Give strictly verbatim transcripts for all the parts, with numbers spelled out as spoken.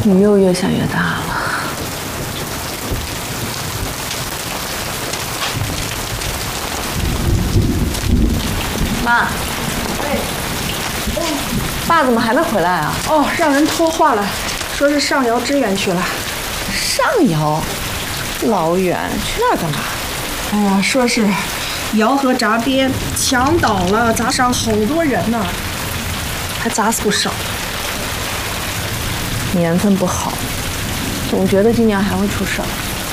你又越想越大了。妈， 哎， 爸怎么还没回来啊？ 哦，让人托话了，说是上窑支援去了。 上窑，老远，去那儿干嘛？ 哎呀，说是窑河闸边墙倒了，砸伤好多人呢，还砸死不少。 年份不好，总觉得今年还会出事儿。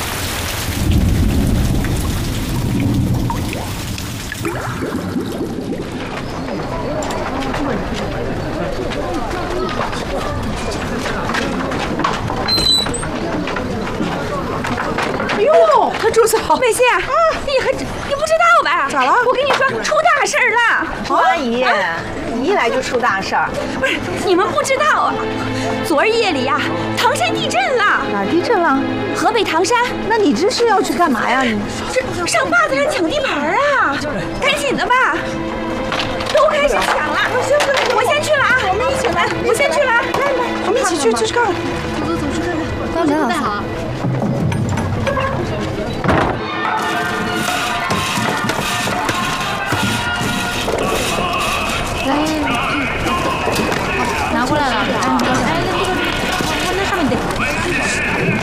哎呦，他主嫂， 美心啊，你还你不知道吧？ 咋了？ 我跟你说，出大事儿了！ 朱阿姨，你一来就出大事儿。 不是你们不知道啊，昨儿夜里呀、啊，唐山地震了。 哪儿地震了？ 河北唐山。 那你这是要去干嘛呀？你这上坝子上抢地盘啊！赶紧的吧，都开始抢了。我先去了啊，我们一起来，我先去了。来来， 我们一起去，去去看看。 走走走，去看看。 刚准备好。 来，拿过来了。哎，哎，那这个，往那上面得。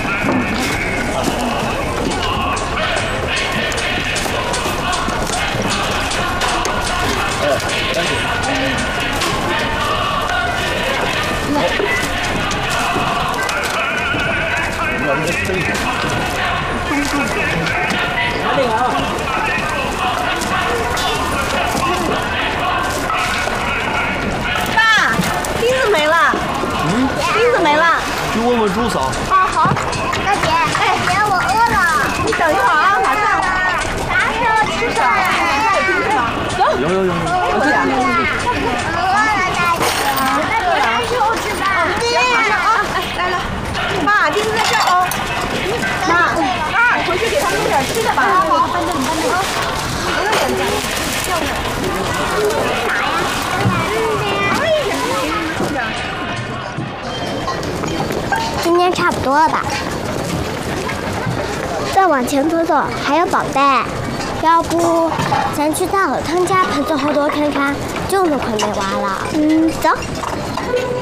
爸，钉子没了。嗯，钉子没了。 去问问朱嫂。 啊好，大姐，哎姐，我饿了。 你等一会儿啊，马上。 啥时候吃饭？ 走。 有有有有。 我这样。 饿了，大姐。大姐，啥时候吃饭？ 马上啊！哎，来来，妈，钉子在这儿哦。妈，妈，回去给他们弄点吃的吧。 好， 搬这里，搬这里。不用点钱。 啥呀？今天差不多了吧？再往前走走，还有宝贝。要不咱去大老汤家盆子后多看看，就那块没挖了。嗯，走。